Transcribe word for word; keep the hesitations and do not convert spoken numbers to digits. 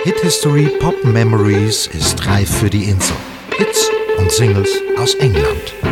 Hit History Pop Memories ist reif für die Insel. Hits und Singles aus England.